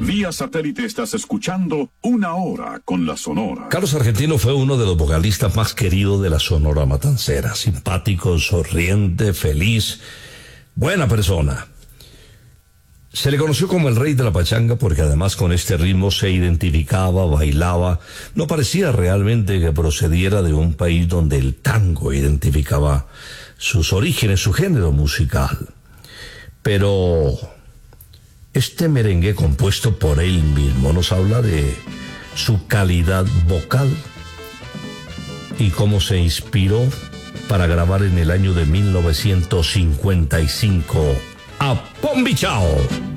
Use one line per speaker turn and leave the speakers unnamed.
Vía satélite estás escuchando Una Hora con la Sonora.
Carlos Argentino fue uno de los vocalistas más queridos de la Sonora Matancera. Simpático, sonriente, feliz, buena persona. Se le conoció como el rey de la pachanga porque además con este ritmo se identificaba, bailaba. No parecía realmente que procediera de un país donde el tango identificaba sus orígenes, su género musical. Pero este merengue compuesto por él mismo nos habla de su calidad vocal y cómo se inspiró para grabar en el año de 1955 a Pombichao.